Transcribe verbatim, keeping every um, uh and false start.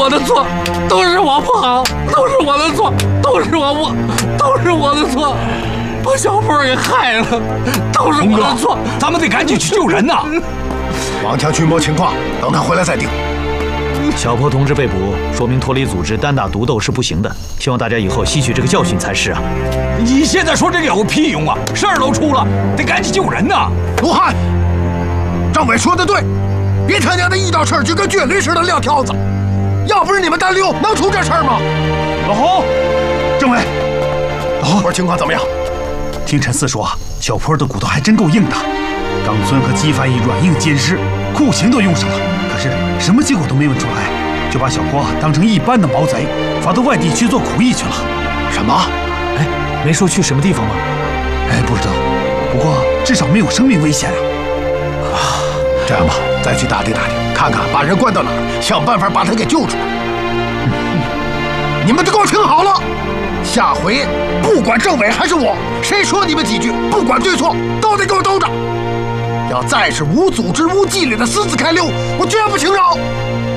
我的错，都是我不好，都是我的错，都是我不，都是我的错，把小凤给害了，都是我的错。 咱们得赶紧去救人呐！ 王强军谋情况，等他回来再定。 小坡同志被捕，说明脱离组织单打独斗是不行的，希望大家以后吸取这个教训才是啊！ 你现在说这个有屁用啊？事儿都出了，得赶紧救人呐！ 卢汉，政委说的对，别他娘的遇到事儿就跟倔驴似的撂挑子。要不是你们单溜，能出这事儿吗？ 老侯，政委， 老侯，情况怎么样？ 听陈四说，小坡的骨头还真够硬的，冈村和姬翻译软硬兼施，酷刑都用上了。可是什么结果都没问出来，就把小坡当成一般的毛贼，罚到外地去做苦役去了。 什么？ 哎，没说去什么地方吗？ 哎，不知道。不过至少没有生命危险啊。 啊，这样吧，再去打听打听，看看把人关到哪儿，想办法把他给救出来。嗯嗯、你们都给我听好了，下回不管政委还是我，谁说你们几句，不管对错，都得给我兜着。要再是无组织、无纪律的私自开溜，我绝不轻饶。